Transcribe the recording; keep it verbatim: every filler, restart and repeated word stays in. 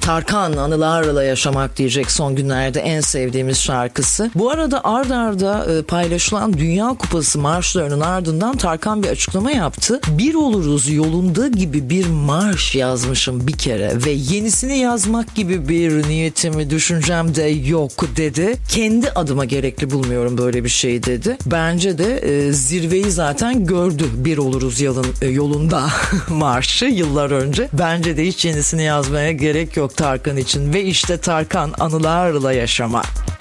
Tarkan Anılarla Yaşamak diyecek son günlerde en sevdiğimiz şarkısı. Bu arada ard arda e, paylaşılan Dünya Kupası marşlarının ardından Tarkan bir açıklama yaptı. Bir oluruz yolunda gibi bir marş yazmışım bir kere ve yenisini yazmak gibi bir niyetimi, düşüncem de yok dedi. Kendi adıma gerekli bulmuyorum böyle bir şey dedi. Bence de e, zirveyi zaten gördü Bir Oluruz yolun, e, yolunda marşı yıllar önce. Bence de hiç yenisini yazmaya gerek yok Tarkan için ve işte Tarkan Anılarla Yaşamak.